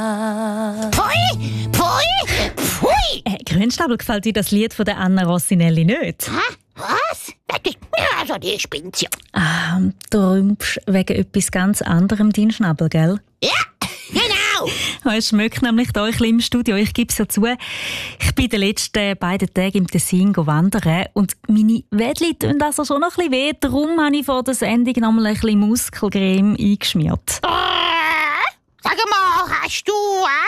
Pfui! Pfui! Pfui! Grünstapel, gefällt dir das Lied von der Anna Rossinelli nicht? Hä? Was? Also, die spinnt ja. Du rümpfst wegen etwas ganz anderem deinen Schnabel, gell? Ja, genau. Es schmeckt nämlich da ein bisschen im Studio. Ich gebe es ja zu, ich bin die letzten beiden Tage im Tessin wandern und meine Wädli tun also schon noch ein bisschen weh. Darum habe ich vor der Sendung noch mal ein bisschen Muskelcreme eingeschmiert. Sag mal, hast du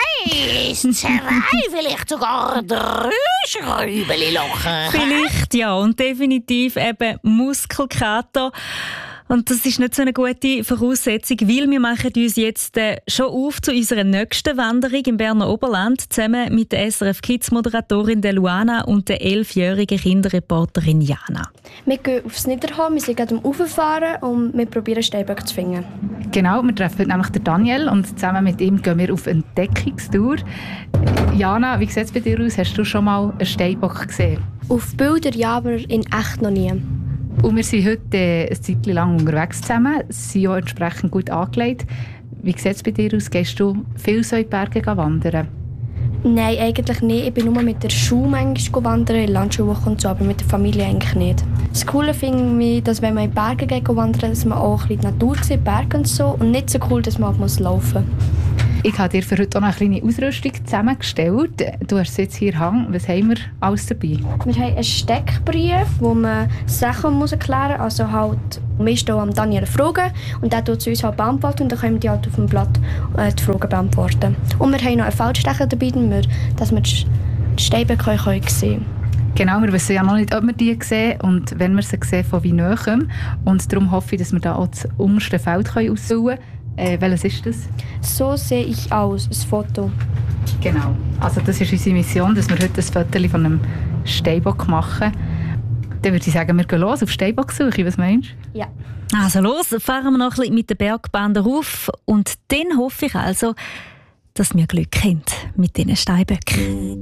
1, 2, vielleicht sogar 3 Schräubeli-Lochen? Vielleicht ja, und definitiv eben Muskelkater. Und das ist nicht so eine gute Voraussetzung, weil wir machen uns jetzt schon auf zu unserer nächsten Wanderung im Berner Oberland, zusammen mit der SRF Kids-Moderatorin Luana und der 11-jährigen Kinderreporterin Jana. Wir gehen aufs Niederhorn, wir sind gerade am Rauffahren und wir probieren Steinböcke zu finden. Genau, wir treffen nämlich den Daniel und zusammen mit ihm gehen wir auf Entdeckungstour. Jana, wie sieht es bei dir aus? Hast du schon mal einen Steinbock gesehen? Auf Bildern ja, aber in echt noch nie. Und wir sind heute ein Zeit lang unterwegs zusammen, sind auch entsprechend gut angelegt. Wie sieht es bei dir aus? Gehst du viel so in die Berge wandern? Nein, eigentlich nicht. Ich bin nur mit der Schule manchmal wandern, in der Landschulwoche und so, aber mit der Familie eigentlich nicht. Das Coole finde ich, dass wenn man in die Berge geht wandern, dass man auch ein bisschen die Natur sieht, Berge und so. Und nicht so cool, dass man auch laufen muss. Ich habe dir für heute auch noch eine kleine Ausrüstung zusammengestellt. Du hast es jetzt hier hängen. Was haben wir alles dabei? Wir haben einen Steckbrief, wo man Sachen erklären muss. Also halt, wir stellen Daniel Fragen und der tut sie uns halt beantworten und dann können wir die halt auf dem Blatt die Fragen beantworten. Und wir haben noch einen Feldstecher dabei, dass wir die Steinböcke sehen können. Genau, wir wissen ja noch nicht, ob wir die sehen und wenn wir sie sehen, von wie nahem. Und darum hoffe ich, dass wir da auch das unterste Feld aussuchen können. Welches ist das? So sehe ich aus, ein Foto. Genau, also das ist unsere Mission, dass wir heute ein Foto von einem Steinbock machen. Dann würde ich sagen, wir gehen los auf Steinbocksuche. Was meinst du? Ja. Also los, fahren wir noch ein bisschen mit der Bergbahn rauf und dann hoffe ich also, dass wir Glück haben mit diesen Steinböcken.